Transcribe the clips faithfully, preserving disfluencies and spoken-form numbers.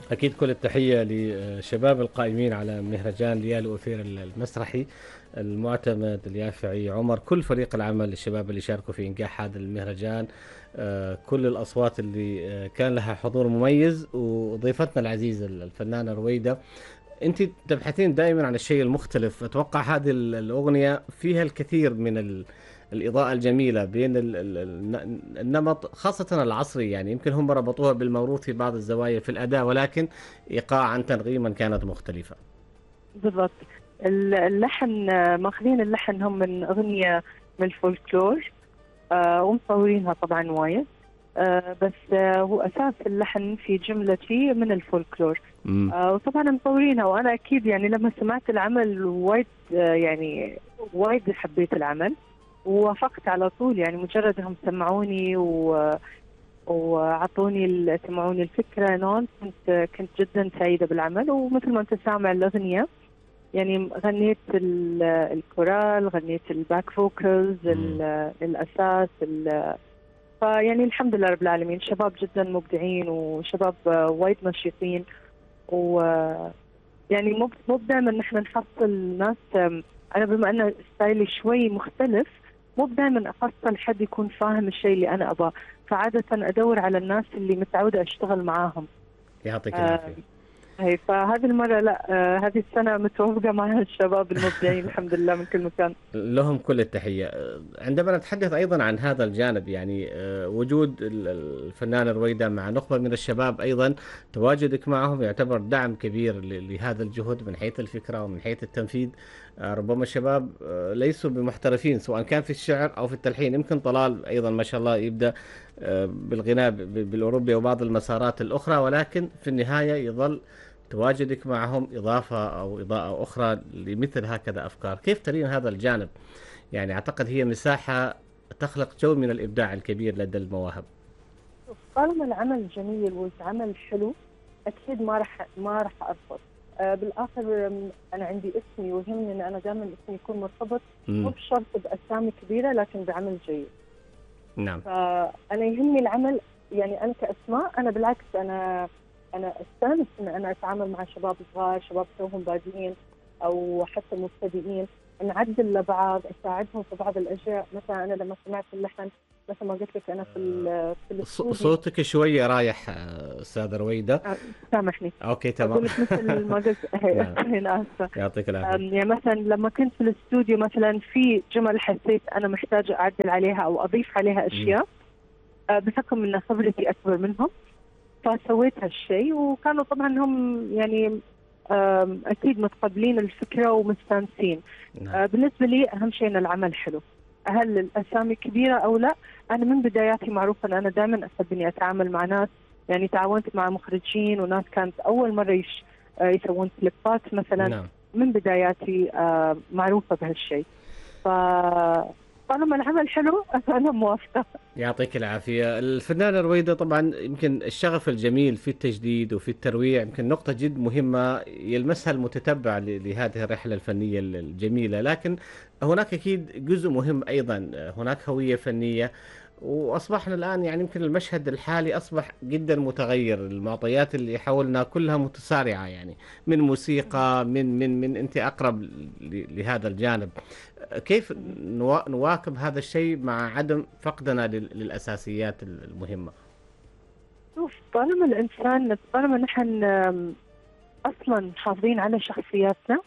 أكيد كل التحية لشباب القائمين على مهرجان ليالي أوفير المسرحي المعتمد، اليافعي، عمر، كل فريق العمل، الشباب اللي شاركوا في إنجاح هذا المهرجان، آه، كل الأصوات اللي آه، كان لها حضور مميز، وضيفتنا العزيزة الفنانة رويدة. أنت تبحثين دائما عن الشيء المختلف. أتوقع هذه ال- الأغنية فيها الكثير من ال- الإضاءة الجميلة بين ال- ال- الن- النمط، خاصة العصري. يعني يمكن هم ربطوها بالموروث في بعض الزوايا في الأداء، ولكن إيقاعا تنغيما كانت مختلفة. بالضبط. ال- اللحن، آه، ماخذين اللحن هم من أغنية من الفولكلور، آه، ومصورينها طبعا وايد. آه، بس آه، هو أساس اللحن في جملتي من الفولكلور. امم. آه، وطبعا مصورينها، وأنا أكيد يعني لما سمعت العمل وايد، آه، يعني وايد حبيت العمل ووافقت على طول. يعني مجرد هم سمعوني و وعطوني ال- سمعوني الفكرة نون، كنت كنت جدا سعيدة بالعمل. ومثل ما أنت سامع الأغنية، يعني غنيت ال- الكورال، غنيت الباك فوكلز، امم. ال- الأساس ال- فيعني الحمد لله رب العالمين، شباب جدا مبدعين وشباب آه، وايد نشيطين. ويعني مو مو دائما نحن نحصل ناس. آم، أنا بما أن ستايلي شوي مختلف، مو دائما أحصل حد يكون فاهم الشيء اللي أنا أبغاه. فعادة أدور على الناس اللي متعودة أشتغل معاهم. يعطيك آه، العافية. هي فهذه المرة لا، آه هذه السنة متوفقة مع الشباب المبدعين الحمد لله من كل مكان. لهم كل التحية. عندما نتحدث أيضا عن هذا الجانب، يعني آه، وجود ال- الفنانة رويدة مع نخبة من الشباب أيضا، تواجدك معهم يعتبر دعم كبير ل- لهذا الجهد من حيث الفكرة ومن حيث التنفيذ. آه، ربما الشباب آه، ليسوا بمحترفين سواء كان في الشعر أو في التلحين. يمكن طلال أيضا ما شاء الله يبدأ آه، بالغناء ب- بالأوروبي وبعض المسارات الأخرى، ولكن في النهاية يظل تواجدك معهم إضافة أو إضاءة أخرى لمثل هكذا أفكار. كيف ترين هذا الجانب؟ يعني أعتقد هي مساحة تخلق جو من الإبداع الكبير لدى المواهب. طالما العمل جميل والعمل حلو، أكيد ما راح ما راح أرفض. آه بالآخر، آم، أنا عندي اسمي ويهمني أن أنا دائما اسمي يكون مرتبط مو مم. بشرط بأسامي كبيرة لكن بعمل جيد. نعم. فأنا يهمني العمل. يعني أنا كأسماء، أنا بالعكس، أنا أنا أستانس إن أنا أتعامل مع شباب صغار، شباب توهم بادئين أو حتى مبتدئين، نعدل لبعض، أساعدهم في بعض الأشياء. مثلا أنا لما سمعت اللحن، مثل ما قلت لك، أنا في ال- في ص- الاستوديو. صوتك شوية رايح آه، أستاذة رويدة. آه، سامحني. أوكي تمام. أقول لك مثل ما قلت. نعم. هنا آسفة. يعطيك العافية. أم، يعني مثلا لما كنت في الاستوديو، مثلا في جمل حسيت أنا محتاجة أعدل عليها أو أضيف عليها مم. أشياء، آه، بحكم أن خبرتي أكبر منهم، فسويت هالشيء. وكانوا طبعا هم يعني آم، أكيد متقبلين الفكرة ومستانسين. نعم. آه، بالنسبة لي أهم شيء أن العمل حلو. هل الأسامي كبيرة أو لا؟ أنا من بداياتي معروفة أن أنا دائما أحب إني أتعامل مع ناس. يعني تعاونت مع مخرجين وناس كانت أول مرة يش آه، يسوون كليبات مثلا. نعم. من بداياتي آه، معروفة بهالشيء. فطالما العمل حلو أنا موافقة. يعطيك العافية. الفنانة رويدة، طبعا يمكن الشغف الجميل في التجديد وفي الترويع يمكن نقطة جد مهمة يلمسها المتتبع ل- لهذه الرحلة الفنية ال- الجميلة، لكن هناك أكيد جزء مهم أيضا، هناك هوية فنية. وأصبحنا الآن يعني يمكن المشهد الحالي أصبح جدا متغير، المعطيات اللي حولنا كلها متسارعة، يعني من موسيقى، من من من أنت أقرب ل- لهذا الجانب. كيف نوا- نواكب هذا الشيء مع عدم فقدنا لل- للأساسيات المهمة؟ شوف، طالما الإنسان، طالما نحن آم، أصلا محافظين على شخصياتنا،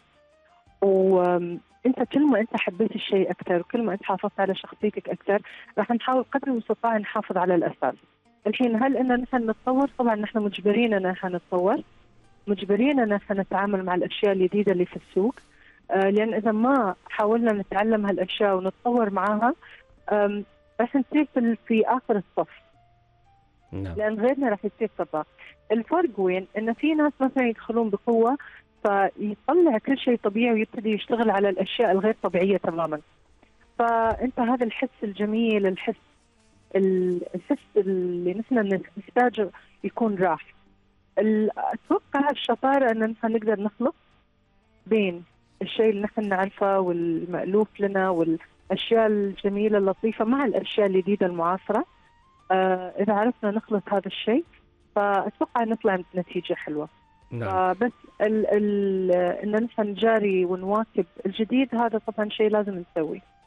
وانت كل ما انت حبيت الشيء اكثر وكل ما انت حافظت على شخصيتك اكثر، راح نحاول قدر المستطاع نحافظ على الاساس. الحين هل ان نحن نتطور؟ طبعا نحن مجبرين ان نحن نتطور، مجبرين ان نحن نتعامل مع الاشياء الجديده اللي في السوق. آه لان اذا ما حاولنا نتعلم هالاشياء ونتطور معاها، آم، راح نصير في في اخر الصف، نعم. لان غيرنا راح يصير طباخ. الفرق وين؟ ان في ناس مثلا يدخلون بقوه فيطلع كل شيء طبيعي ويبتدي يشتغل على الاشياء الغير طبيعيه تماما. فانت هذا الحس الجميل، الحس الحس اللي نحن نحتاجه يكون راح. ال- اتوقع الشطاره ان نحن نقدر نخلط بين الشيء اللي نحن نعرفه والمألوف لنا والاشياء الجميله اللطيفه مع الاشياء الجديده المعاصره. آه اذا عرفنا نخلط هذا الشيء، فأتوقع نطلع بنتيجة حلوة. نعم. فبس ال ال إن نحن نجاري ونواكب الجديد، هذا طبعا شيء لازم نسويه.